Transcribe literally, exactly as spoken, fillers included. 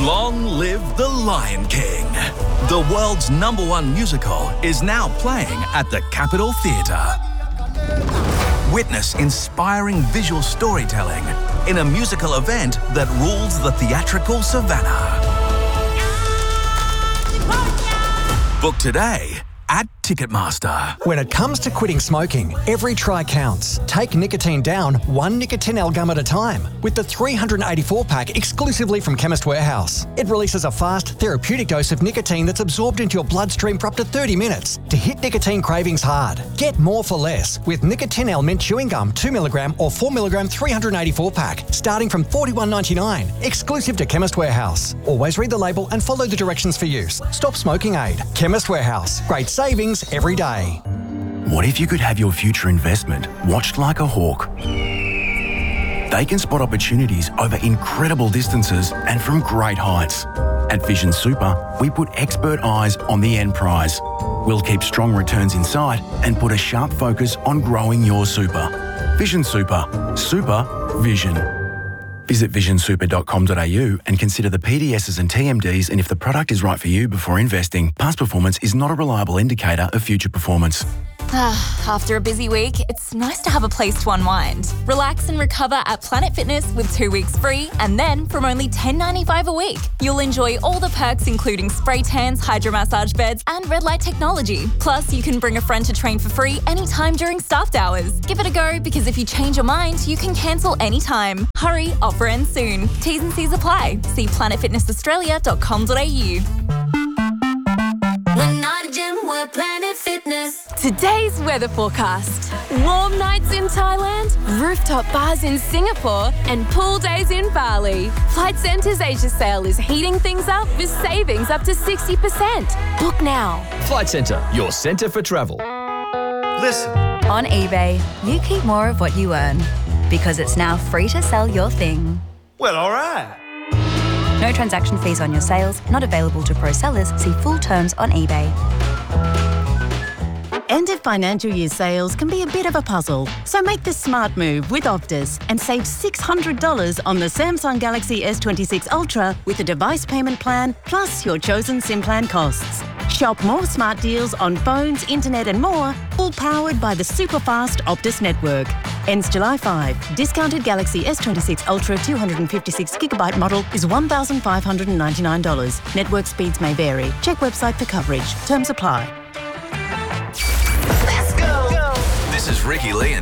Long live the Lion King. The world's number one musical is now playing at the Capitol Theatre. Witness inspiring visual storytelling in a musical event that rules the theatrical savannah. Book today at Ticketmaster. When it comes to quitting smoking, every try counts. Take nicotine down one Nicotinell gum at a time with the three hundred eighty-four pack exclusively from Chemist Warehouse. It releases a fast, therapeutic dose of nicotine that's absorbed into your bloodstream for up to thirty minutes to hit nicotine cravings hard. Get more for less with Nicotinell mint chewing gum two milligram or four milligram three hundred eighty-four pack starting from forty-one ninety-nine, exclusive to Chemist Warehouse. Always read the label and follow the directions for use. Stop smoking aid. Chemist Warehouse. Great savings every day. What if you could have your future investment watched like a hawk? They can spot opportunities over incredible distances and from great heights. At Vision Super, we put expert eyes on the end prize. We'll keep strong returns in sight and put a sharp focus on growing your super. Vision Super. Super Vision. Visit vision super dot com dot a u and consider the P D Ss and T M Ds and if the product is right for you before investing. Past performance is not a reliable indicator of future performance. After a busy week, it's nice to have a place to unwind. Relax and recover at Planet Fitness with two weeks free, and then from only ten dollars ninety-five a week, you'll enjoy all the perks including spray tans, hydromassage beds, and red light technology. Plus, you can bring a friend to train for free anytime during staffed hours. Give it a go because if you change your mind, you can cancel anytime. Hurry, offer ends soon. T's and C's apply. See planet fitness australia dot com dot a u. We're not a gym, we're Planet Fitness. Today's weather forecast. Warm nights in Thailand, rooftop bars in Singapore, and pool days in Bali. Flight Centre's Asia sale is heating things up with savings up to sixty percent. Book now. Flight Centre, your centre for travel. Listen. On eBay, you keep more of what you earn because it's now free to sell your thing. Well, all right. No transaction fees on your sales, not available to pro sellers. See full terms on eBay. End of financial year sales can be a bit of a puzzle, so make the smart move with Optus and save six hundred dollars on the Samsung Galaxy S twenty-six Ultra with a device payment plan plus your chosen SIM plan costs. Shop more smart deals on phones, internet and more, all powered by the super-fast Optus network. Ends July fifth. Discounted Galaxy S twenty-six Ultra two hundred fifty-six gigabyte model is one thousand five hundred ninety-nine dollars. Network speeds may vary. Check website for coverage. Terms apply. This is Ricky Lee and